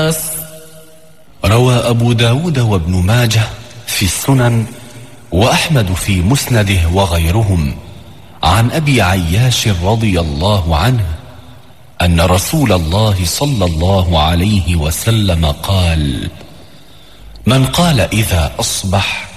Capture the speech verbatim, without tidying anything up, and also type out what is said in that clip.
الناس. روى أبو داود وابن ماجه في السنن وأحمد في مسنده وغيرهم عن أبي عياش رضي الله عنه أن رسول الله صلى الله عليه وسلم قال: من قال إذا أصبح